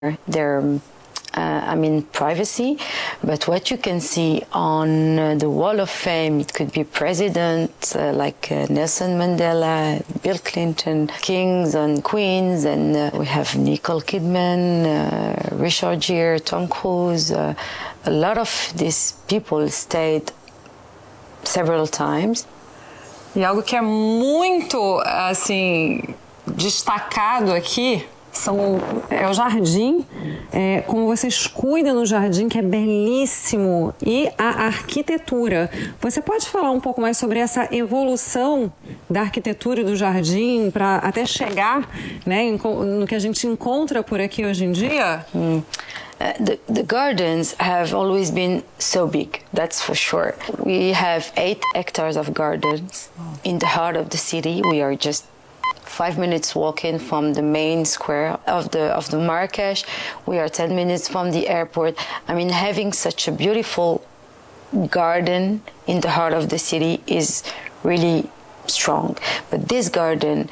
their privacy, but what you can see on the Wall of Fame, it could be presidents like Nelson Mandela, Bill Clinton, kings and queens, and we have Nicole Kidman, Richard Gere, Tom Cruise. A lot of these people stayed several times. E algo que é muito, assim, destacado aqui é o jardim, como vocês cuidam do jardim, que é belíssimo, e a arquitetura. Você pode falar um pouco mais sobre essa evolução da arquitetura do jardim para até chegar, né, no que a gente encontra por aqui hoje em dia? The gardens have always been so big, that's for sure. We have 8 hectares of gardens in the heart of the city. We are just 5 minutes walking from the main square of the Marrakesh. We are 10 minutes from the airport. I mean, having such a beautiful garden in the heart of the city is really strong. But this garden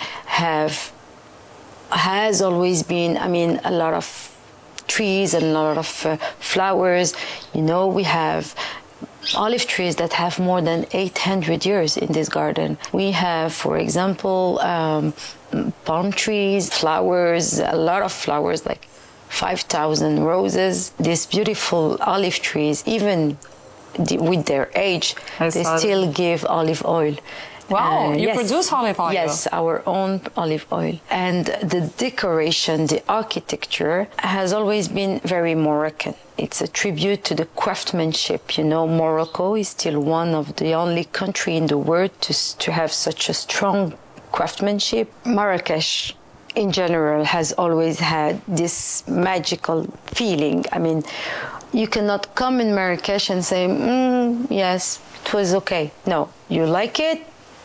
has always been, a lot of trees and a lot of flowers. You know, we have olive trees that have more than 800 years in this garden. We have, for example, palm trees, flowers, a lot of flowers, like 5,000 roses. These beautiful olive trees, even with their age, they still give olive oil. Wow, you yes, produce olive oil? Yes, our own olive oil. And the decoration, the architecture has always been very Moroccan. It's a tribute to the craftsmanship. You know, Morocco is still one of the only country in the world to have such a strong craftsmanship. Marrakesh, in general, has always had this magical feeling. I mean, you cannot come in Marrakesh and say, yes, it was okay. No, you like it,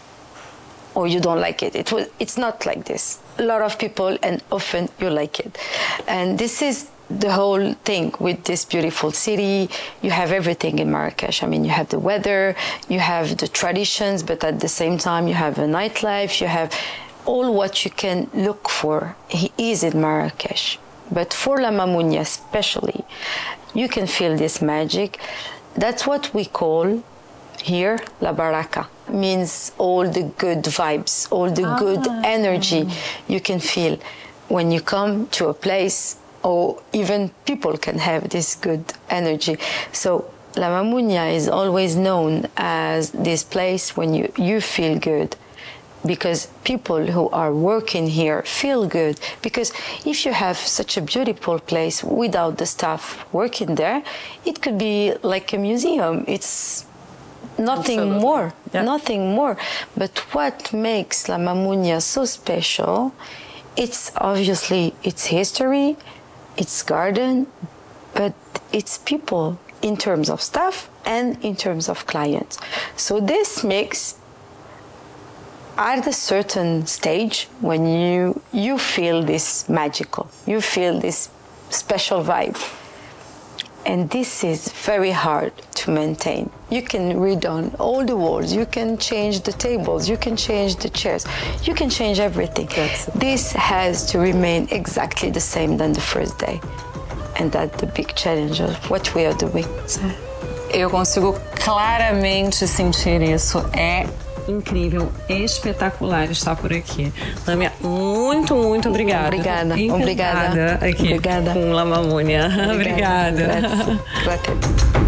or you don't like it. It's not like this. A lot of people, and often you like it. And this is the whole thing with this beautiful city. You have everything in Marrakesh. I mean, you have the weather, you have the traditions, but at the same time you have a nightlife, you have all what you can look for is in Marrakesh. But for La Mamounia especially, you can feel this magic. That's what we call here La Baraka. Means all the good vibes, all the good energy you can feel when you come to a place, or even people can have this good energy. So La Mamounia is always known as this place when you feel good, because people who are working here feel good. Because if you have such a beautiful place without the staff working there, it could be like a museum. It's nothing more, nothing more. But what makes La Mamounia so special, it's obviously its history, its garden, but it's people in terms of staff and in terms of clients. So this makes, at a certain stage, when you feel this magical, you feel this special vibe. And this is very hard to maintain. You can read on all the walls, you can change the tables, you can change the chairs, you can change everything. This has to remain exactly the same than the first day. And that's the big challenge of what we are doing. Eu consigo claramente sentir isso. É incrível, espetacular estar por aqui. Lâmia, muito, muito obrigada. Obrigada. Aqui Obrigada. com La Mamounia. Obrigada. Grazie.